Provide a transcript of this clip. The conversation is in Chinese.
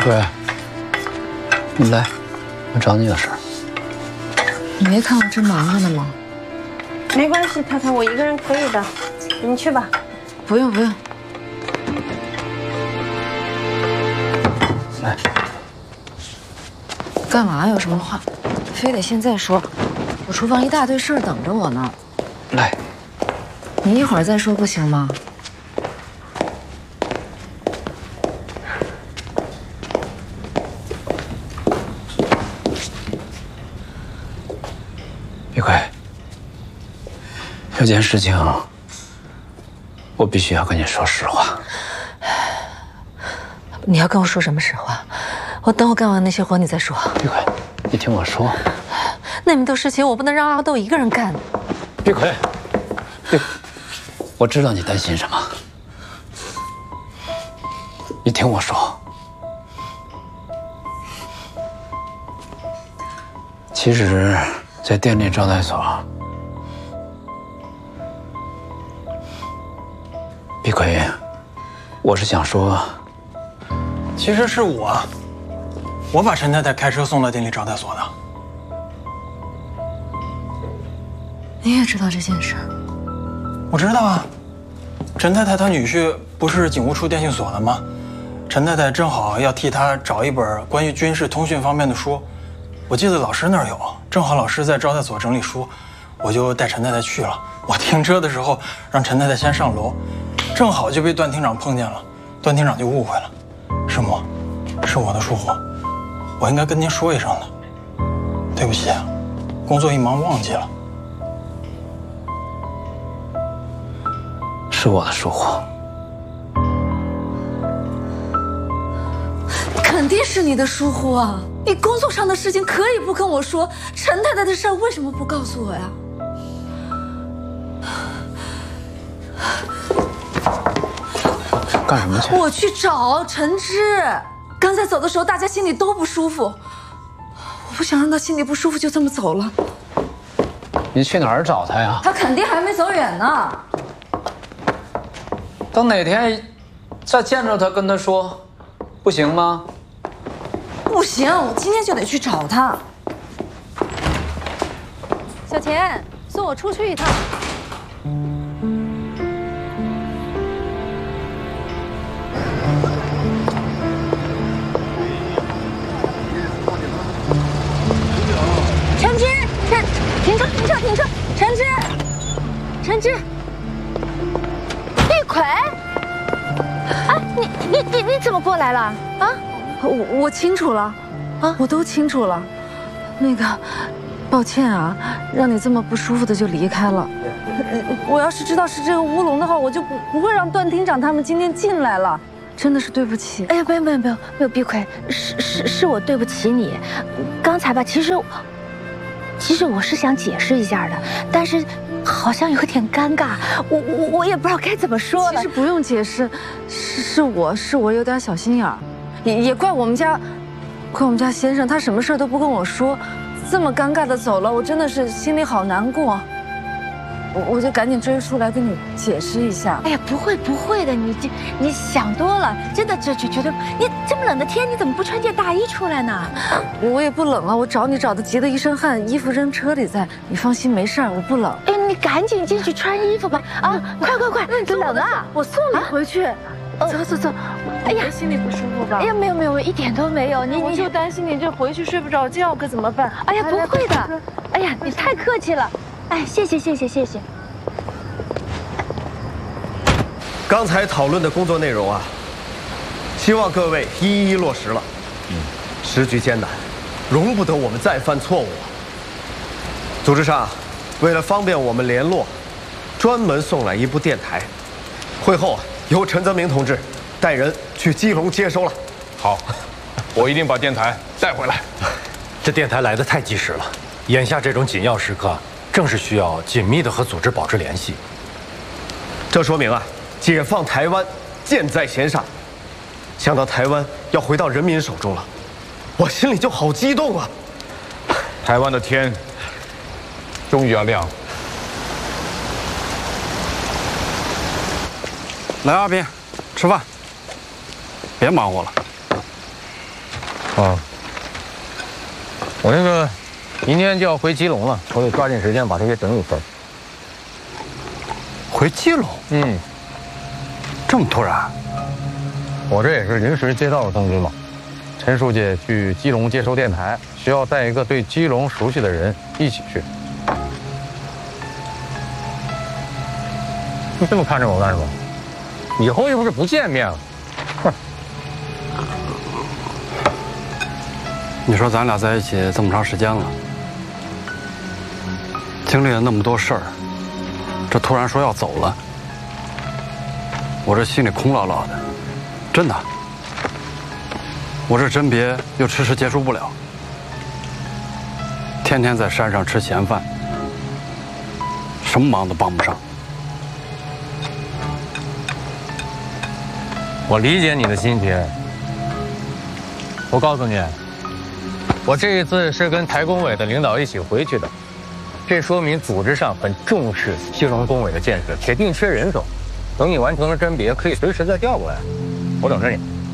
喂，你来，我找你有事儿。 你没看我正忙着呢吗？ 没关系，太太，我一个人可以的，你去吧。 不用不用。 来， 干嘛？有什么话，非得现在说？我厨房一大堆事儿等着我呢。 来， 你一会儿再说不行吗？ 碧葵，有件事情，我必须要跟你说实话。 你要跟我说什么实话？我等我干完那些活你再说。 碧葵，你听我说。 那么多事情我不能让阿豆一个人干。 碧葵，我知道你担心什么。你听我说。其实，在店里招待所，碧葵，我是想说， 其实是我把陈太太开车送到店里招待所的。 你也知道这件事？ 我知道啊，陈太太她女婿不是警务处电信所的吗？陈太太正好要替他找一本关于军事通讯方面的书，我记得老师那儿有，正好老师在招待所整理书，我就带陈太太去了。我停车的时候让陈太太先上楼，正好就被段厅长碰见了，段厅长就误会了，师母，是我的疏忽，我应该跟您说一声的，对不起啊，工作一忙忘记了。 是我的疏忽。 肯定是你的疏忽啊！你工作上的事情可以不跟我说，陈太太的事儿为什么不告诉我呀？ 干什么去？ 我去找陈芝。刚才走的时候，大家心里都不舒服，我不想让他心里不舒服就这么走了。 你去哪儿找他呀？ 他肯定还没走远呢。 等哪天再见着他，跟他说，不行吗？ 不行，我今天就得去找他。 小田，送我出去一趟。陈芝，停车！陈芝，碧葵，啊，你怎么过来了？啊？ 我清楚了，啊，我都清楚了。那个，抱歉啊，让你这么不舒服的就离开了。我要是知道是这个乌龙的话，我就不会让段厅长他们今天进来了。真的是对不起。 哎呀，没有，碧葵，是我对不起你。刚才吧，其实我是想解释一下的，但是好像有点尴尬，我也不知道该怎么说了。 其实不用解释，是我有点小心眼儿，也怪我们家先生，他什么事都不跟我说，这么尴尬的走了，我真的是心里好难过。我就赶紧追出来跟你解释一下。 哎呀，不会的，你想多了，真的，这绝对。你这么冷的天，你怎么不穿件大衣出来呢？ 我也不冷啊，我找你找的急得一身汗，衣服扔车里在。你放心，没事儿，我不冷。 哎，你赶紧进去穿衣服吧！啊，快，冷啊！ 我送你回去。走。 哎呀， 心里不舒服吧？ 哎呀，没有，一点都没有。 我就担心你这回去睡不着觉，可怎么办？ 哎呀，不会的。哎呀，你太客气了。哎，谢谢。 刚才讨论的工作内容啊，希望各位一一落实了。时局艰难，容不得我们再犯错误。组织上，为了方便我们联络，专门送来一部电台。会后由陈泽明同志带人去基隆接收了。 好，我一定把电台带回来。 这电台来得太及时了，眼下这种紧要时刻，正是需要紧密地和组织保持联系。 这说明啊，解放台湾箭在弦上。想到台湾要回到人民手中了，我心里就好激动啊！ 台湾的天终于要亮了。 来，阿斌，吃饭。别忙活了。 啊，我那个明天就要回基隆了，我得抓紧时间把这些整理分。 回基隆？ 嗯， 这么突然？ 我这也是临时接到的通知嘛。陈书记去基隆接收电台，需要带一个对基隆熟悉的人一起去。你这么看着我干什么？以后又不是不见面了。哼。 你说咱俩在一起这么长时间了，经历了那么多事儿，这突然说要走了，我这心里空落落的，真的。我这甄别又迟迟结束不了，天天在山上吃闲饭，什么忙都帮不上。 我理解你的心情。我告诉你，我这一次是跟台工委的领导一起回去的，这说明组织上很重视基隆工委的建设，铁定缺人手。等你完成了甄别，可以随时再调过来。我等着你。